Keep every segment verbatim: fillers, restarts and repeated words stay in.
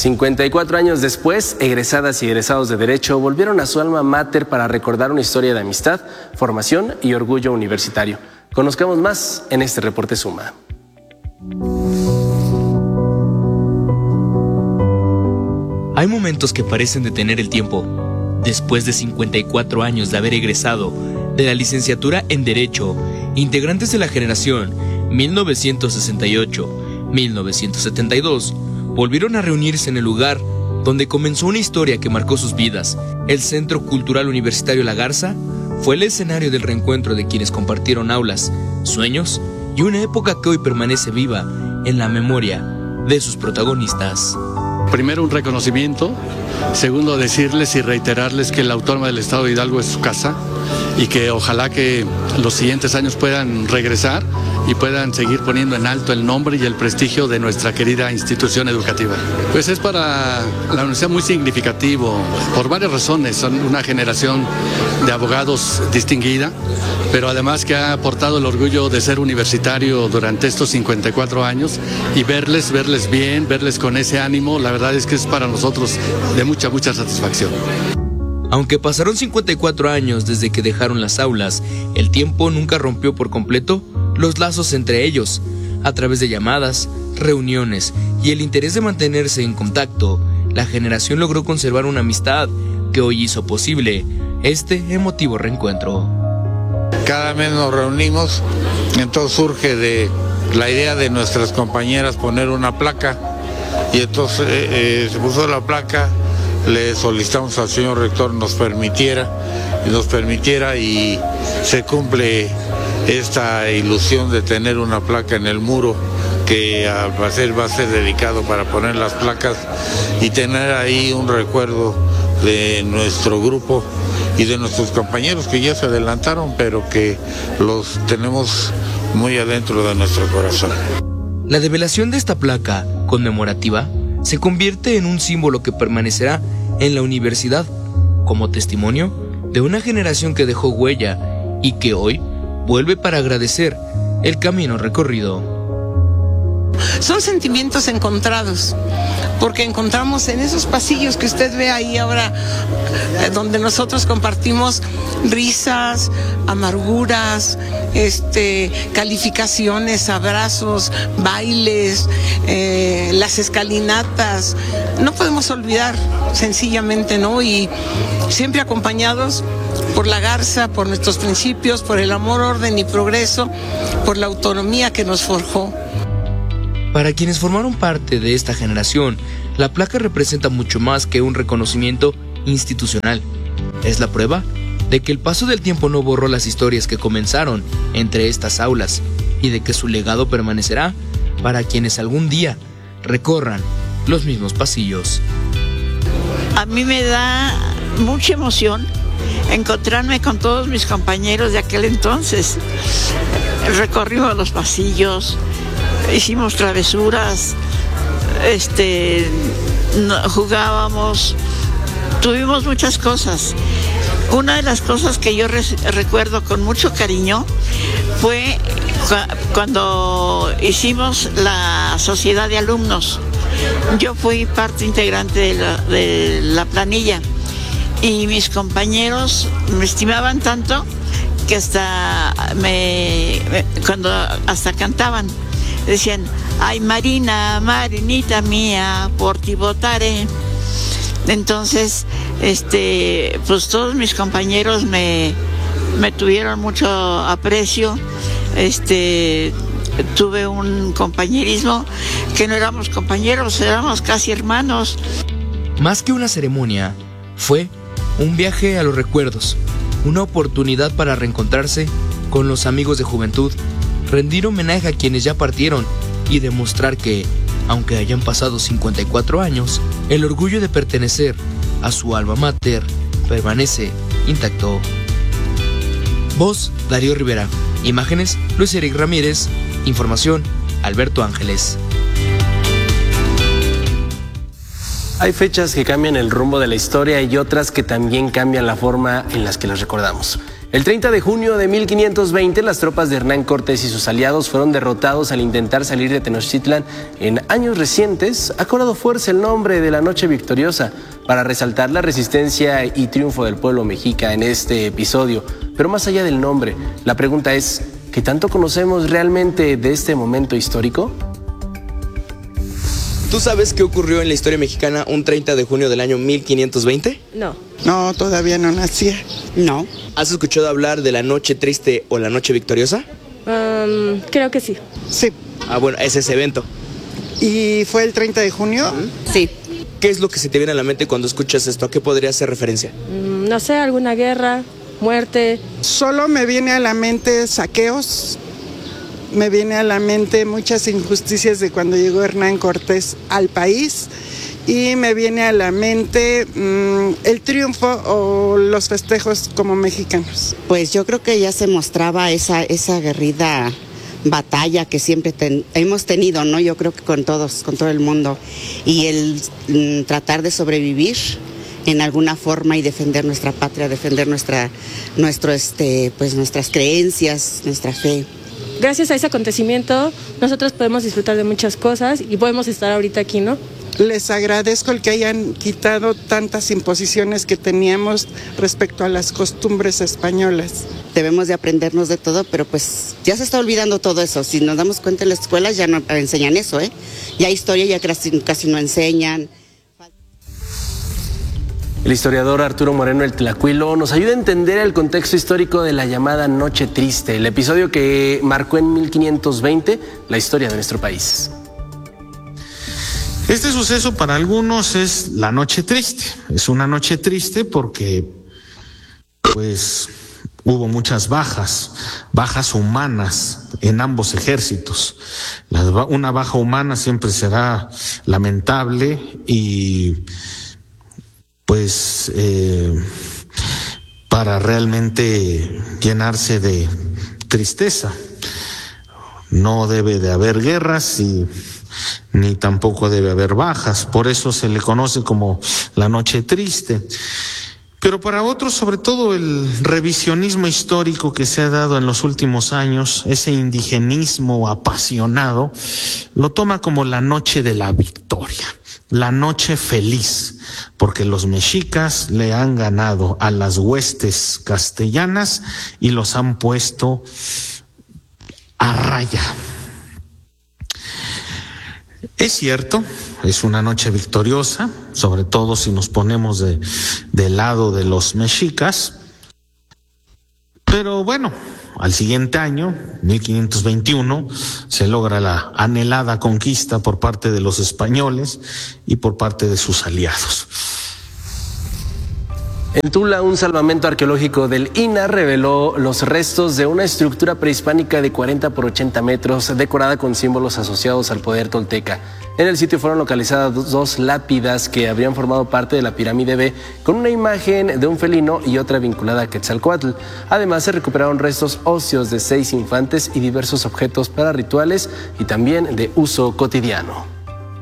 cincuenta y cuatro años después, egresadas y egresados de Derecho volvieron a su alma mater para recordar una historia de amistad, formación y orgullo universitario. Conozcamos más en este reporte Suma. Hay momentos que parecen detener el tiempo. Después de cincuenta y cuatro años de haber egresado de la licenciatura en Derecho, integrantes de la generación mil novecientos sesenta y ocho a mil novecientos setenta y dos volvieron a reunirse en el lugar donde comenzó una historia que marcó sus vidas. El Centro Cultural Universitario La Garza fue el escenario del reencuentro de quienes compartieron aulas, sueños y una época que hoy permanece viva en la memoria de sus protagonistas. Primero, un reconocimiento. Segundo, decirles y reiterarles que la Autónoma del Estado de Hidalgo es su casa y que ojalá que los siguientes años puedan regresar y puedan seguir poniendo en alto el nombre y el prestigio de nuestra querida institución educativa. Pues es para la universidad muy significativo, por varias razones. Son una generación de abogados distinguida, pero además que ha aportado el orgullo de ser universitario durante estos cincuenta y cuatro años y verles, verles bien, verles con ese ánimo, la verdad es que es para nosotros de mucha, mucha satisfacción. Aunque pasaron cincuenta y cuatro años desde que dejaron las aulas, el tiempo nunca rompió por completo los lazos entre ellos. A través de llamadas, reuniones y el interés de mantenerse en contacto, la generación logró conservar una amistad que hoy hizo posible este emotivo reencuentro. Cada mes nos reunimos, entonces surge de la idea de nuestras compañeras poner una placa y entonces eh, eh, se puso la placa. Le solicitamos al señor rector nos permitiera, nos permitiera y se cumple esta ilusión de tener una placa en el muro que al parecer va a ser dedicado para poner las placas y tener ahí un recuerdo de nuestro grupo y de nuestros compañeros que ya se adelantaron, pero que los tenemos muy adentro de nuestro corazón. La develación de esta placa conmemorativa se convierte en un símbolo que permanecerá en la universidad como testimonio de una generación que dejó huella y que hoy vuelve para agradecer el camino recorrido. Son sentimientos encontrados, porque encontramos en esos pasillos que usted ve ahí ahora, donde nosotros compartimos risas, amarguras, este, calificaciones, abrazos, bailes, eh, las escalinatas. No podemos olvidar, sencillamente, ¿no? Y siempre acompañados por la Garza, por nuestros principios, por el amor, orden y progreso, por la autonomía que nos forjó. Para quienes formaron parte de esta generación, la placa representa mucho más que un reconocimiento institucional. Es la prueba de que el paso del tiempo no borró las historias que comenzaron entre estas aulas y de que su legado permanecerá para quienes algún día recorran los mismos pasillos. A mí me da mucha emoción encontrarme con todos mis compañeros de aquel entonces. Recorrimos los pasillos, hicimos travesuras, este, jugábamos, tuvimos muchas cosas. Una de las cosas que yo re- recuerdo con mucho cariño fue cu- cuando hicimos la sociedad de alumnos. Yo fui parte integrante de la, de la planilla y mis compañeros me estimaban tanto que hasta me, me cuando hasta cantaban. Decían, ay Marina, Marinita mía, por ti votaré. Entonces, este, pues todos mis compañeros me, me tuvieron mucho aprecio. Este, tuve un compañerismo que no éramos compañeros, éramos casi hermanos. Más que una ceremonia, fue un viaje a los recuerdos, una oportunidad para reencontrarse con los amigos de juventud, rendir homenaje a quienes ya partieron y demostrar que, aunque hayan pasado cincuenta y cuatro años, el orgullo de pertenecer a su alma mater permanece intacto. Voz, Darío Rivera. Imágenes, Luis Eric Ramírez. Información, Alberto Ángeles. Hay fechas que cambian el rumbo de la historia y otras que también cambian la forma en las que las recordamos. El treinta de junio de mil quinientos veinte, las tropas de Hernán Cortés y sus aliados fueron derrotados al intentar salir de Tenochtitlan. En años recientes ha cobrado fuerza el nombre de la Noche Victoriosa para resaltar la resistencia y triunfo del pueblo mexica en este episodio. Pero más allá del nombre, la pregunta es, ¿qué tanto conocemos realmente de este momento histórico? ¿Tú sabes qué ocurrió en la historia mexicana un treinta de junio del año mil quinientos veinte? No. No, todavía no nacía. No. ¿Has escuchado hablar de la Noche Triste o la Noche Victoriosa? Um, creo que sí. Sí. Ah, bueno, es ese evento. ¿Y fue el treinta de junio? Sí. ¿Qué es lo que se te viene a la mente cuando escuchas esto? ¿A qué podría hacer referencia? Mm, no sé, alguna guerra, muerte. Solo me viene a la mente saqueos. Me viene a la mente muchas injusticias de cuando llegó Hernán Cortés al país y me viene a la mente mmm, el triunfo o los festejos como mexicanos. Pues yo creo que ya se mostraba esa, esa aguerrida batalla que siempre ten, hemos tenido, ¿no? Yo creo que con todos, con todo el mundo, y el mmm, tratar de sobrevivir en alguna forma y defender nuestra patria, defender nuestra, nuestro, este, pues nuestras creencias, nuestra fe. Gracias a ese acontecimiento, nosotros podemos disfrutar de muchas cosas y podemos estar ahorita aquí, ¿no? Les agradezco el que hayan quitado tantas imposiciones que teníamos respecto a las costumbres españolas. Debemos de aprendernos de todo, pero pues ya se está olvidando todo eso. Si nos damos cuenta en las escuelas ya no enseñan eso, ¿eh? Ya historia ya casi, casi no enseñan. El historiador Arturo Moreno el Tlacuilo nos ayuda a entender el contexto histórico de la llamada Noche Triste, el episodio que marcó en mil quinientos veinte la historia de nuestro país. Este suceso para algunos es la Noche Triste. Es una noche triste porque, pues, hubo muchas bajas, bajas humanas en ambos ejércitos. La, una baja humana siempre será lamentable y pues eh, para realmente llenarse de tristeza. No debe de haber guerras y ni tampoco debe haber bajas, por eso se le conoce como la Noche Triste. Pero para otros, sobre todo el revisionismo histórico que se ha dado en los últimos años, ese indigenismo apasionado, lo toma como la noche de la victoria, la noche feliz, porque los mexicas le han ganado a las huestes castellanas y los han puesto a raya. Es cierto, es una noche victoriosa, sobre todo si nos ponemos de, del lado de los mexicas, pero bueno, al siguiente año, mil quinientos veintiuno, se logra la anhelada conquista por parte de los españoles y por parte de sus aliados. En Tula, un salvamento arqueológico del I N A reveló los restos de una estructura prehispánica de cuarenta por ochenta metros, decorada con símbolos asociados al poder tolteca. En el sitio fueron localizadas dos lápidas que habrían formado parte de la pirámide B, con una imagen de un felino y otra vinculada a Quetzalcóatl. Además, se recuperaron restos óseos de seis infantes y diversos objetos para rituales y también de uso cotidiano.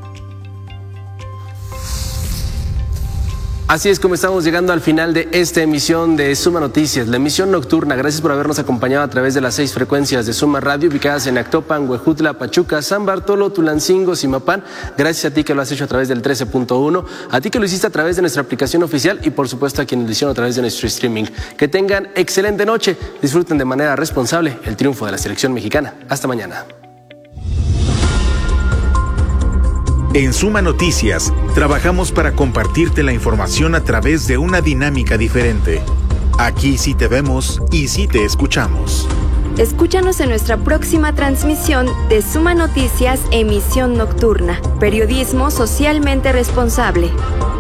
Así es como estamos llegando al final de esta emisión de Suma Noticias, la emisión nocturna. Gracias por habernos acompañado a través de las seis frecuencias de Suma Radio, ubicadas en Actopan, Huejutla, Pachuca, San Bartolo, Tulancingo, Zimapán. Gracias a ti que lo has hecho a través del trece punto uno, a ti que lo hiciste a través de nuestra aplicación oficial y por supuesto a quienes lo hicieron a través de nuestro streaming. Que tengan excelente noche, disfruten de manera responsable el triunfo de la selección mexicana. Hasta mañana. En Suma Noticias, trabajamos para compartirte la información a través de una dinámica diferente. Aquí sí te vemos y sí te escuchamos. Escúchanos en nuestra próxima transmisión de Suma Noticias, emisión nocturna. Periodismo socialmente responsable.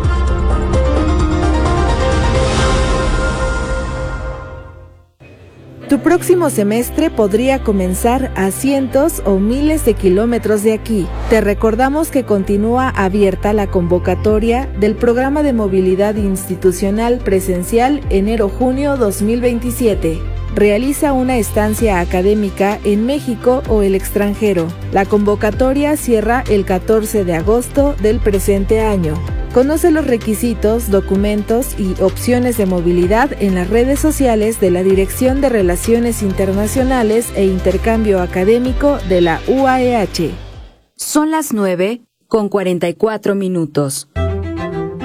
Tu próximo semestre podría comenzar a cientos o miles de kilómetros de aquí. Te recordamos que continúa abierta la convocatoria del Programa de Movilidad Institucional Presencial enero-junio dos mil veintisiete. Realiza una estancia académica en México o el extranjero. La convocatoria cierra el catorce de agosto del presente año. Conoce los requisitos, documentos y opciones de movilidad en las redes sociales de la Dirección de Relaciones Internacionales e Intercambio Académico de la U A E H. Son las nueve con cuarenta y cuatro minutos.